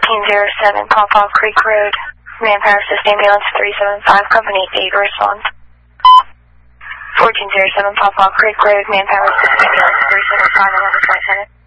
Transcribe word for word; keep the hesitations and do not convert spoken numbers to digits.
fourteen oh seven Pawpaw Creek Road. Manpower Assist Ambulance three seven five, Company eight, respond. fourteen oh seven Pawpaw Creek Road, Manpower Assist Ambulance three seven five, eleven Flight Attendant.